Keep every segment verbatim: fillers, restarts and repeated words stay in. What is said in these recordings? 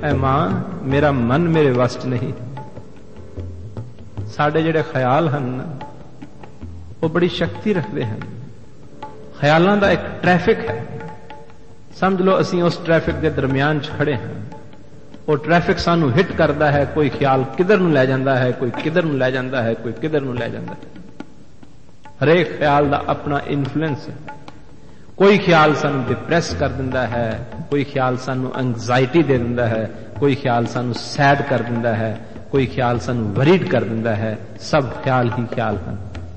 ऐ मां मेरा मन मेरे वस च नहीं। साडे जिहड़े ख्याल हन वो बड़ी शक्ति रखते हैं। ख्यालों का एक ट्रैफिक है, समझ लो असी उस ट्रैफिक के दरम्यान च खड़े हैं। वो ट्रैफिक सानू हिट करता है, कोई ख्याल किधर नूं लै जांदा है, कोई किधर नूं लै जांदा है, कोई किधर नूं लै जांदा है। हरेक ख्याल का अपना इन्फ्लुएंस है। कोई ख्याल सानू डिप्रैस कर दिंदा है, कोई ख्याल सानू एंग्जाइटी दे दिंदा है, कोई ख्याल सानू सैड कर दिंदा है, कोई ख्याल सानू वरीड कर दिंदा है। सब ख्याल ही ख्याल हैं।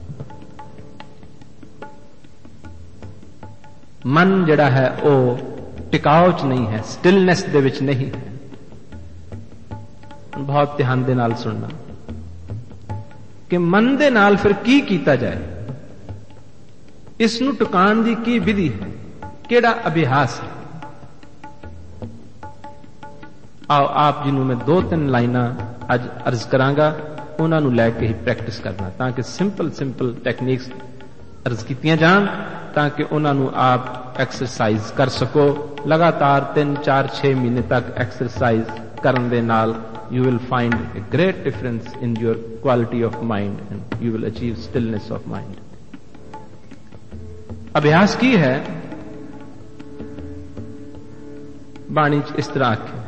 मन जिहड़ा है वो टिकाव च नहीं है, स्टिलनेस दे विच नहीं है। बहुत ध्यान दे नाल सुनना कि मन दे नाल फिर की कीता जाए, इसनूं टुकाण दी की विधि है, केड़ा अभ्यास है। आओ आप जिन्हों मैं दो तीन लाइना अज अर्ज करांगा, उन्होंने लैके ही प्रैक्टिस करना, ताकि सिंपल सिंपल टैक्नीक्स अर्ज कीतियां जान, ताकि उन्होंने आप एक्सरसाइज कर सको। लगातार तीन चार छे महीने तक एक्सरसाइज करन दे नाल you will find a great difference in your quality of mind and you will achieve stillness of mind. अभ्यास की है बाणी इस तरह आखे